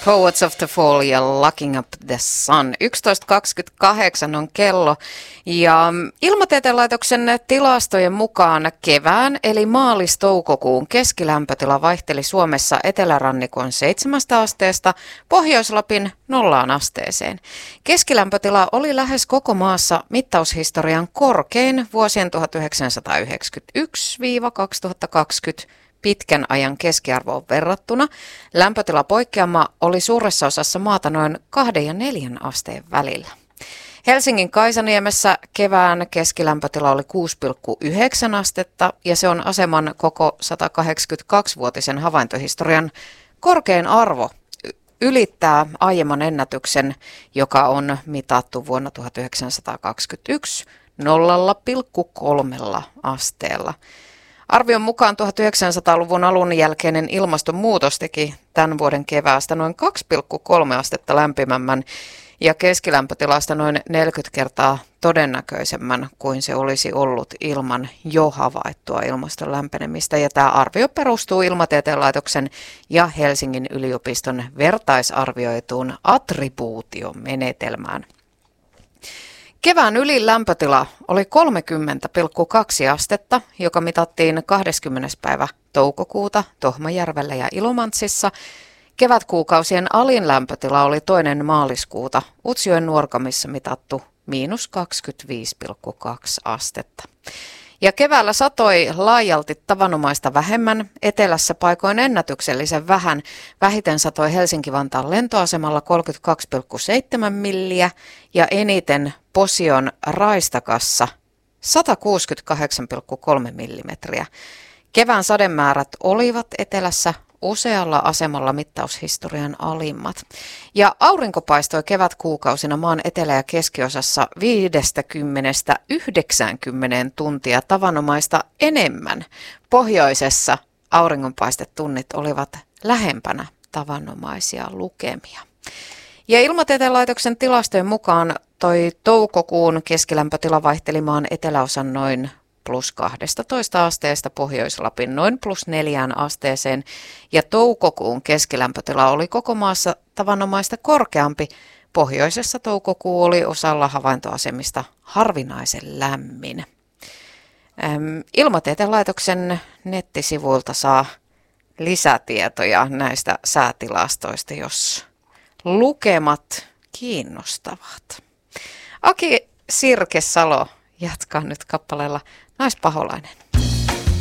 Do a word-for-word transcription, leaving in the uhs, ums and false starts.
Poets of the Fall ja Locking Up the Sun. yksitoista kaksikymmentäkahdeksan on kello ja Ilmatieteen laitoksen tilastojen mukaan kevään eli maalis-toukokuun keskilämpötila vaihteli Suomessa etelärannikon seitsemästä asteesta Pohjois-Lapin nollaan asteeseen. Keskilämpötila oli lähes koko maassa mittaushistorian korkein vuosien tuhatyhdeksänsataayhdeksänkymmentäyksi - kaksituhattakaksikymmentä pitkän ajan keskiarvoon verrattuna. Lämpötilapoikkeama oli suuressa osassa maata noin kahden ja neljän asteen välillä. Helsingin Kaisaniemessä kevään keskilämpötila oli kuusi pilkku yhdeksän astetta ja se on aseman koko sata kahdeksankymmentäkaksivuotisen havaintohistorian korkein arvo. Ylittää aiemman ennätyksen, joka on mitattu vuonna tuhatyhdeksänsataakaksikymmentäyksi nolla pilkku kolme asteella. Arvion mukaan tuhatyhdeksänsataaluvun alun jälkeinen ilmastonmuutos teki tämän vuoden keväästä noin kaksi pilkku kolme astetta lämpimämmän ja keskilämpötilasta noin neljäkymmentä kertaa todennäköisemmän kuin se olisi ollut ilman jo havaittua ilmaston lämpenemistä. Ja tämä arvio perustuu Ilmatieteen laitoksen ja Helsingin yliopiston vertaisarvioituun attribuutiomenetelmään. Kevään ylin lämpötila oli kolmekymmentä pilkku kaksi astetta, joka mitattiin kahdeskymmenes päivä toukokuuta Tohmajärvellä ja Ilomantsissa. Kevätkuukausien alin lämpötila oli toinen maaliskuuta Utsjoen Nuorgamissa mitattu miinus kaksikymmentäviisi pilkku kaksi astetta. Ja keväällä satoi laajalti tavanomaista vähemmän, etelässä paikoin ennätyksellisen vähän. Vähiten satoi Helsinki-Vantaan lentoasemalla kolmekymmentäkaksi pilkku seitsemän milliä ja eniten Posion Raistakassa sata kuusikymmentäkahdeksan pilkku kolme millimetriä. Kevään sademäärät olivat etelässä usealla asemalla mittaushistorian alimmat. Ja aurinko paistoi kevätkuukausina maan etelä- ja keskiosassa viidestäkymmenestä yhdeksäänkymmeneen tuntia tavanomaista enemmän. Pohjoisessa auringonpaistetunnit olivat lähempänä tavanomaisia lukemia. Ja Ilmatieteen laitoksen tilastojen mukaan toi toukokuun keskilämpötila vaihteli maan eteläosan noin plus kaksitoista asteesta Pohjois-Lapin noin plus neljään asteeseen ja toukokuun keskilämpötila oli koko maassa tavanomaista korkeampi. Pohjoisessa toukokuu oli osalla havaintoasemista harvinaisen lämmin. Ilmatieteen laitoksen nettisivuilta saa lisätietoja näistä säätilastoista, jos lukemat kiinnostavat. Aki Sirkesalo jatkaa nyt kappaleella Naispaholainen.